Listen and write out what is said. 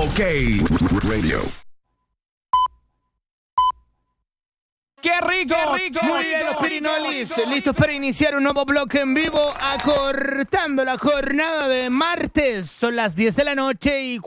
OK Radio. ¡Qué rico! Muy bien, los Pirinolis, listos para iniciar un nuevo bloque en vivo, acortando la jornada de martes. Son las 10 de la noche y